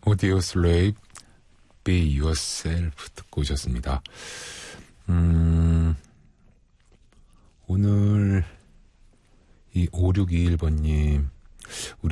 Audio Slave, Be Yourself 듣고 오셨습니다. 오늘 이 5621번님